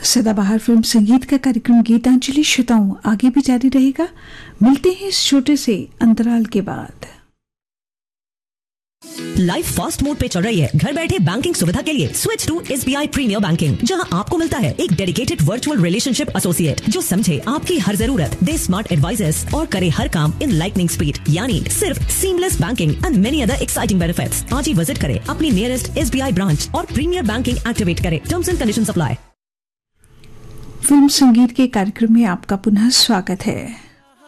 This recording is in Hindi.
सदाबहार फिल्म संगीत का कार्यक्रम गीतांजलि श्रोताओं आगे भी जारी रहेगा। मिलते हैं इस छोटे से अंतराल के बाद। लाइफ फास्ट मोड पे चल रही है। घर बैठे बैंकिंग सुविधा के लिए switch to SBI premiere banking, जहां आपको मिलता है एक डेडिकेटेड वर्चुअल रिलेशनशिप एसोसिएट जो समझे आपकी हर जरूरत, दे स्मार्ट एडवाइजर्स और करे हर काम इन लाइटनिंग स्पीड, यानी सिर्फ seamless banking and many other exciting benefits. आज ही विजिट करें अपनी नियरेस्ट SBI ब्रांच और प्रीमियर बैंकिंग एक्टिवेट करें। Terms and conditions apply. Film संगीत के कार्यक्रम में आपका पुनः स्वागत है।